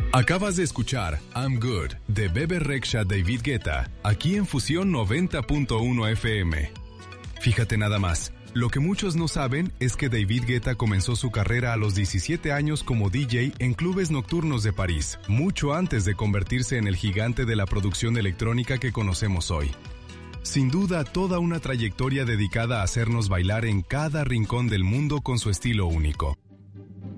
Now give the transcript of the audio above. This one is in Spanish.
Acabas de escuchar I'm Good de Bebe Rexha David Guetta, aquí en Fusión 90.1 FM. Fíjate nada más, lo que muchos no saben es que David Guetta comenzó su carrera a los 17 años como DJ en clubes nocturnos de París, mucho antes de convertirse en el gigante de la producción electrónica que conocemos hoy. Sin duda, toda una trayectoria dedicada a hacernos bailar en cada rincón del mundo con su estilo único.